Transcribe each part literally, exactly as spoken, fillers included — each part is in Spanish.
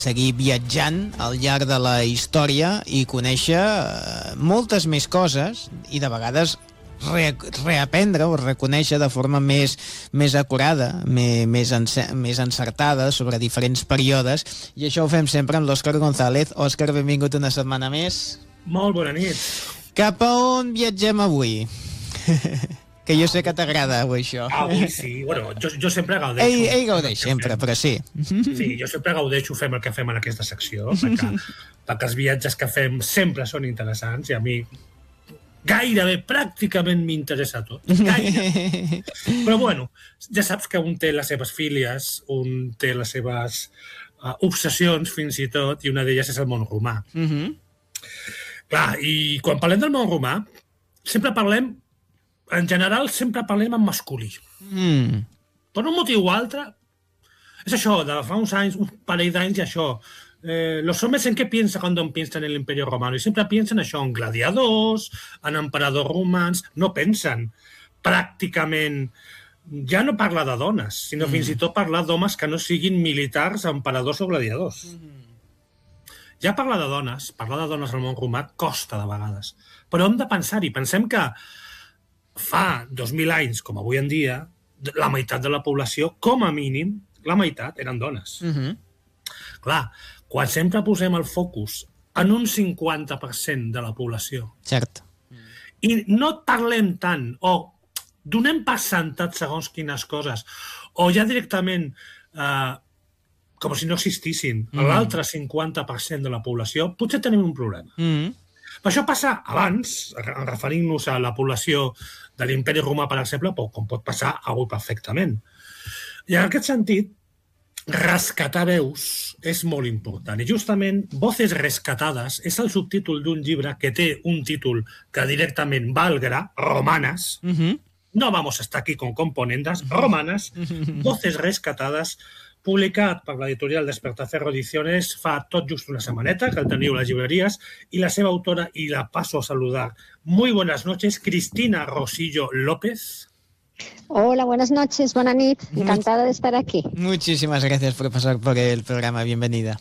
seguir viatjant al llarg de la història i conèixer eh, moltes més coses i de vegades re, reaprendre o reconèixer de forma més, més acurada, més, més, ence, més encertada sobre diferents períodes, i això ho fem sempre amb l'Òscar González. Òscar, benvingut una setmana més. Molt bona nit. Cap a on viatgem avui? Que jo sé que t'agrada avui això. Avui sí, bueno, jo, jo sempre gaudeixo. Ell, ell gaudeix sempre, però sí. Sí, jo sempre gaudeixo, fem el que fem en aquesta secció, perquè, perquè els viatges que fem sempre són interessants i a mi gairebé, pràcticament m'interessa tot. Gairebé. Però bueno, ja saps que un té les seves fílies, un té les seves uh, obsessions fins i tot, i una d'elles és el món romà. Uh-huh. Clar, i quan parlem del món romà, sempre parlem en general sempre parlem en masculí. Mm. Per un motiu o altre, és això, de fa uns anys, un parell d'anys, i això. Eh, los hombres en què piensan cuando piensan en el Imperio Romano? I sempre piensen això, en gladiadors, en emperadors romans, no pensen pràcticament, ja no parla de dones, sinó mm. fins i tot parlar d'homes que no siguin militars, emperadors o gladiadors. Mm. Ja parlar de dones, parlar de dones al món romà costa de vegades, però hem de pensar-hi, pensem que fa dos mil anys, com avui en dia, la meitat de la població, com a mínim, la meitat eren dones. Uh-huh. Clar, quan sempre posem el focus en un cinquanta per cent de la població, cert, i no parlem tant, o donem per sentat segons quines coses, o ja directament eh, com si no existissin uh-huh. l'altre cinquanta per cent de la població, potser tenim un problema. Uh-huh. Però això passa abans, referint-nos a la població de l'Imperi Romà, per exemple, com pot passar avui perfectament. I en aquest sentit, rescatar veus és molt important. I justament Voces Rescatadas és el subtítol d'un llibre que té un títol que directament va al gra, Romanes. Uh-huh. No vamos a estar aquí con componendas, Romanes, Voces Rescatadas, publicat per l'editorial Despertaferro Ediciones fa tot just una setmaneta, que el teniu a les llibreries, i la seva autora, i la paso a saludar. Muy buenas noches, Cristina Rosillo López. Hola, buenas noches, buena nit. Encantada de estar aquí. Muchísimas gracias por pasar por el programa, bienvenida.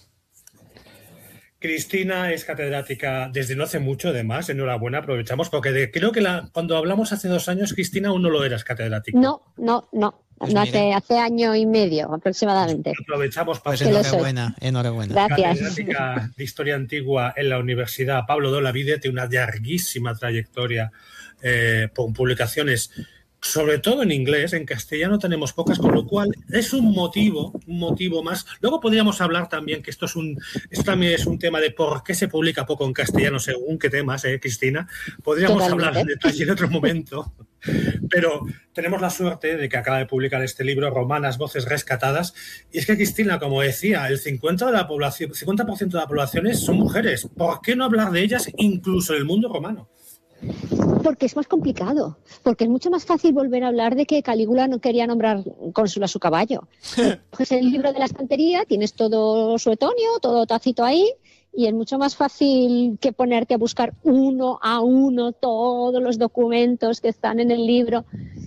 Cristina es catedrática desde no hace mucho, además, enhorabuena, aprovechamos, porque de, creo que la, cuando hablamos hace dos años, Cristina, aún no lo eras catedrática. No, no, no. Pues no hace, hace año y medio aproximadamente. Aprovechamos para... Pues enhorabuena, enhorabuena. Gracias. Catedrática de Historia Antigua en la Universidad Pablo de Olavide, tiene una larguísima trayectoria eh, con publicaciones, sobre todo en inglés. En castellano tenemos pocas, con lo cual es un motivo, un motivo más. Luego podríamos hablar también que esto es un, esto también es un tema de por qué se publica poco en castellano, según qué temas, ¿eh, Cristina? Podríamos Totalmente. hablar en detalle en otro momento. Pero tenemos la suerte de que acaba de publicar este libro, Romanas, Voces Rescatadas, y es que, Cristina, como decía, el cincuenta por ciento de la población, cincuenta por ciento de la población son mujeres. ¿Por qué no hablar de ellas incluso en el mundo romano? Porque es más complicado, porque es mucho más fácil volver a hablar de que Calígula no quería nombrar cónsul a su caballo. Pues en el libro de la estantería tienes todo Suetonio, todo Tácito ahí, y es mucho más fácil que ponerte a buscar uno a uno todos los documentos que están en el libro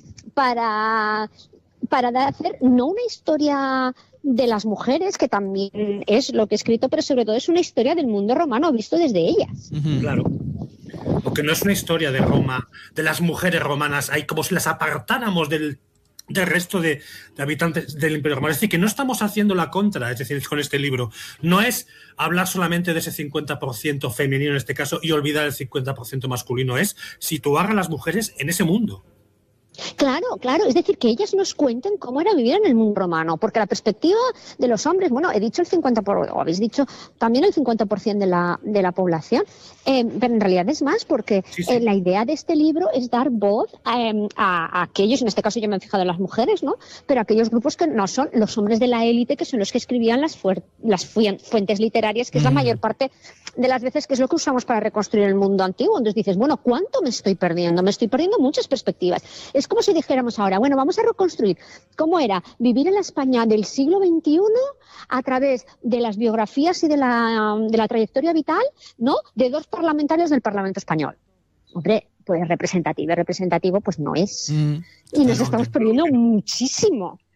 para, para hacer no una historia de las mujeres, que también es lo que he escrito, pero sobre todo es una historia del mundo romano visto desde ellas. Uh-huh. Claro. Porque no es una historia de Roma, de las mujeres romanas, hay como si las apartáramos del, del resto de, de habitantes del Imperio Romano. Es decir, que no estamos haciendo la contra, es decir, con este libro. No es hablar solamente de ese cincuenta por ciento femenino en este caso y olvidar el cincuenta por ciento masculino, es situar a las mujeres en ese mundo. Claro, claro, es decir, que ellas nos cuenten cómo era vivir en el mundo romano, porque la perspectiva de los hombres, bueno, he dicho el cincuenta por ciento, o habéis dicho también el cincuenta por ciento de la, de la población, eh, pero en realidad es más, porque sí, sí. Eh, la idea de este libro es dar voz eh, a, a aquellos, en este caso yo me he fijado en las mujeres, ¿no? Pero a aquellos grupos que no son los hombres de la élite, que son los que escribían las, fuer- las fuentes literarias, que es mm. la mayor parte de las veces que es lo que usamos para reconstruir el mundo antiguo. Entonces dices, bueno, ¿cuánto me estoy perdiendo? Me estoy perdiendo muchas perspectivas. Es como si dijéramos ahora, bueno, vamos a reconstruir cómo era vivir en la España del siglo veintiuno a través de las biografías y de la, de la trayectoria vital, ¿no?, de dos parlamentarios del Parlamento español. Hombre, pues representativo, representativo, pues no es. Mm, y nos estamos perdiendo muchísimo.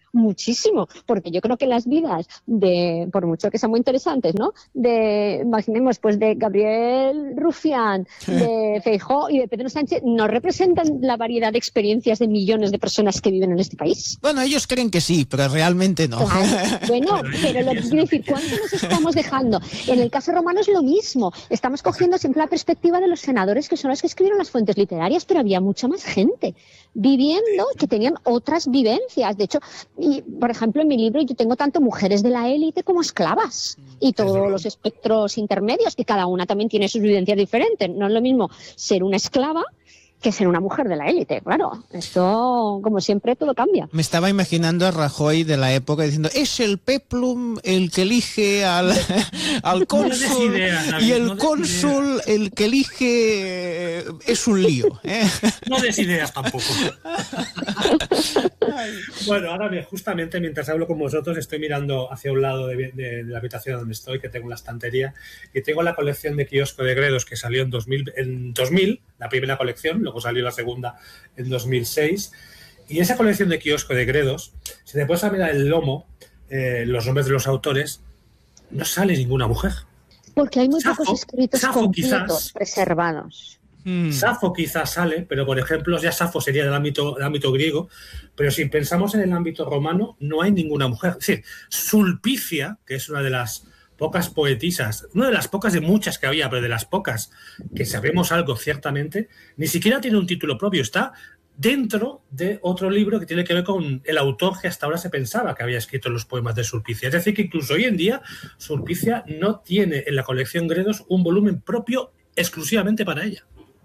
muchísimo, porque yo creo que las vidas de, por mucho que sean muy interesantes, ¿no? De, imaginemos, pues de Gabriel Rufián, de Feijóo y de Pedro Sánchez, no representan la variedad de experiencias de millones de personas que viven en este país. Bueno, ellos creen que sí, pero realmente no. Claro. Bueno, pero lo que quiero decir, ¿cuánto nos estamos dejando? En el caso romano es lo mismo. Estamos cogiendo siempre la perspectiva de los senadores, que son los que escribieron las fuentes literarias, pero había mucha más gente viviendo que tenían otras vivencias. De hecho, y, por ejemplo, en mi libro yo tengo tanto mujeres de la élite como esclavas y todos los espectros intermedios, que cada una también tiene sus vivencias diferentes. No es lo mismo ser una esclava que ser una mujer de la élite, claro. Esto, como siempre, todo cambia. Me estaba imaginando a Rajoy de la época diciendo, es el peplum el que elige al, al cónsul, no idea, y el no cónsul el que elige es un lío. ¿eh? No des ideas tampoco. Bueno, ahora bien, justamente mientras hablo con vosotros estoy mirando hacia un lado de, de, de la habitación donde estoy, que tengo la estantería, y tengo la colección de Quiosco de Gredos que salió en dos mil, en dos mil, la primera colección, luego salió la segunda en dos mil seis, y esa colección de Quiosco de Gredos, si te puedes mirar el lomo, eh, los nombres de los autores, no sale ninguna mujer. Porque hay muy Safo, pocos escritos Safo completos quizás, preservados. Hmm. Safo quizás sale, pero por ejemplo ya Safo sería del ámbito, del ámbito griego, pero si pensamos en el ámbito romano no hay ninguna mujer. Es decir, Sulpicia, que es una de las pocas poetisas, una de las pocas de muchas que había, pero de las pocas que sabemos algo ciertamente, ni siquiera tiene un título propio, está dentro de otro libro que tiene que ver con el autor que hasta ahora se pensaba que había escrito los poemas de Sulpicia. Es decir, que incluso hoy en día Sulpicia no tiene en la colección Gredos un volumen propio exclusivamente para ella.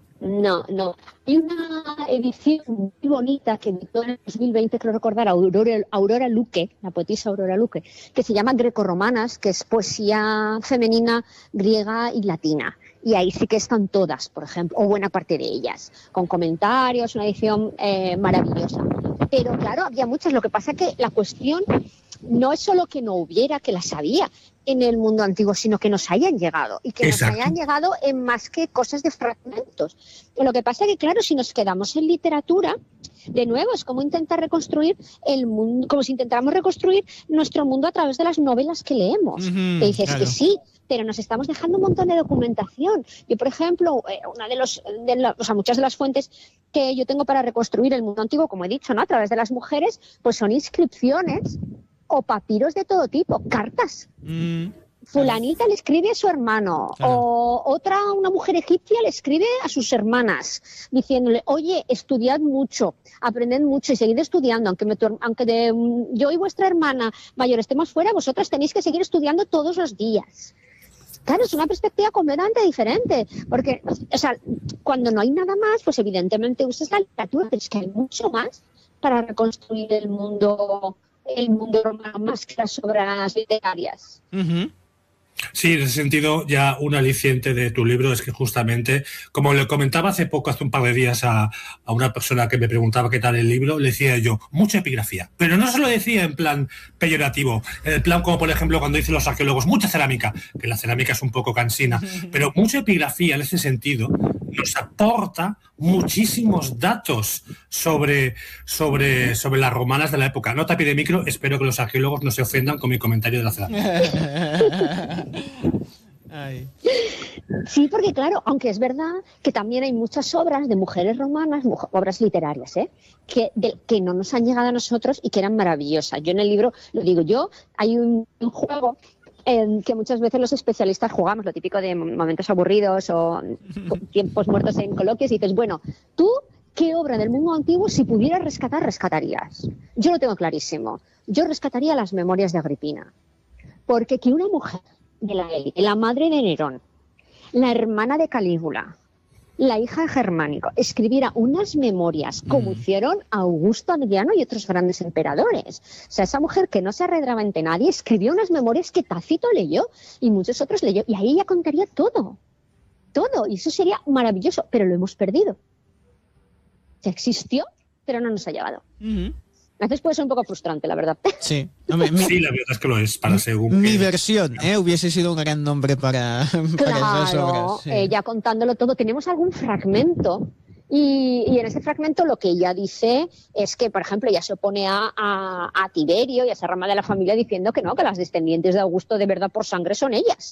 No, no. Hay una edición muy bonita que editó en el dos mil veinte, creo recordar, Aurora, Aurora Luque, la poetisa Aurora Luque, que se llama Grecorromanas, que es poesía femenina griega y latina. Y ahí sí que están todas, por ejemplo, o buena parte de ellas, con comentarios, una edición eh, maravillosa. Pero claro, había muchas. Lo que pasa es que la cuestión no es solo que no hubiera, que las había en el mundo antiguo, sino que nos hayan llegado. Y que Exacto. nos hayan llegado en más que cosas de fragmentos. Lo que pasa es que, claro, si nos quedamos en literatura, de nuevo, es como intentar reconstruir el mundo, como si intentáramos reconstruir nuestro mundo a través de las novelas que leemos. Uh-huh, que dices claro. que sí, pero nos estamos dejando un montón de documentación. Yo, por ejemplo, una de los, de la, o sea, muchas de las fuentes que yo tengo para reconstruir el mundo antiguo, como he dicho, ¿no? A través de las mujeres, pues son inscripciones o papiros de todo tipo, cartas. Mm. Fulanita le escribe a su hermano, claro. o otra, una mujer egipcia, le escribe a sus hermanas, diciéndole, oye, estudiad mucho, aprended mucho y seguid estudiando, aunque, me, aunque de, yo y vuestra hermana mayor estemos fuera, vosotras tenéis que seguir estudiando todos los días. Claro, es una perspectiva completamente diferente, porque, o sea, cuando no hay nada más, pues evidentemente usas la literatura, pero es que hay mucho más para reconstruir el mundo, el mundo romano, más que las obras literarias. Uh-huh. Sí, en ese sentido, ya un aliciente de tu libro es que justamente, como le comentaba hace poco, hace un par de días a, a una persona que me preguntaba qué tal el libro, le decía yo, mucha epigrafía, pero no se lo decía en plan peyorativo, en el plan como por ejemplo cuando dicen los arqueólogos, mucha cerámica, que la cerámica es un poco cansina, pero mucha epigrafía en ese sentido nos aporta muchísimos datos sobre, sobre, sobre las romanas de la época. Nota pie de micro, espero que los arqueólogos no se ofendan con mi comentario de la cerámica. Ay. Sí, porque claro, aunque es verdad que también hay muchas obras de mujeres romanas, muj- obras literarias, ¿eh? que, de, que no nos han llegado a nosotros y que eran maravillosas. Yo en el libro, lo digo yo, hay un, un juego en que muchas veces los especialistas jugamos, lo típico de momentos aburridos o tiempos muertos en coloquios, y dices, bueno, tú, ¿qué obra del mundo antiguo, si pudieras rescatar, rescatarías? Yo lo tengo clarísimo. Yo rescataría las Memorias de Agripina. Porque que una mujer de la élite, la madre de Nerón, la hermana de Calígula, la hija de Germánico, escribiera unas memorias como mm. hicieron Augusto, Adriano y otros grandes emperadores. O sea, esa mujer que no se arredraba ante nadie escribió unas memorias que Tácito leyó y muchos otros leyó. Y ahí ella contaría todo. Todo. Y eso sería maravilloso. Pero lo hemos perdido. O sea, existió, pero no nos ha llevado. Mm-hmm. A veces puede ser un poco frustrante, la verdad. Sí, no, mi, sí, la verdad es que lo es, para según mi que... versión, ¿eh? Hubiese sido un gran nombre para, para claro, esas obras. Sí. Eh, ya contándolo todo, tenemos algún fragmento Y, y en ese fragmento lo que ella dice es que, por ejemplo, ella se opone a, a, a Tiberio y a esa rama de la familia diciendo que no, que las descendientes de Augusto de verdad por sangre son ellas.